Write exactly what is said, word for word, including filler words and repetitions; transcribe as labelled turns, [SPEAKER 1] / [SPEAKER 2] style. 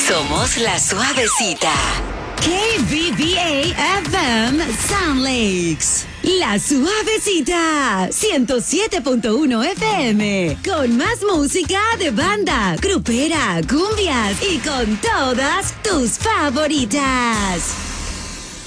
[SPEAKER 1] Somos la suavecita.
[SPEAKER 2] K B B A F M Sound Lakes. La suavecita. ciento siete punto uno F M. Con más música de banda, grupera, cumbias y con todas tus favoritas.